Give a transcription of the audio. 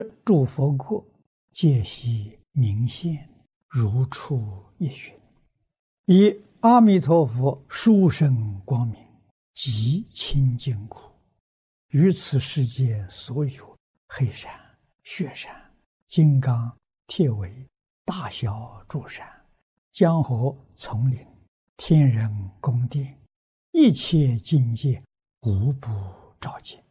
诸佛国，皆悉明现，如出一寻。以阿弥陀佛殊胜光明，极清净苦，于此世界所有黑山、雪山、金刚、铁围、大小诸山、江河、丛林、天人宫殿，一切境界无不照见。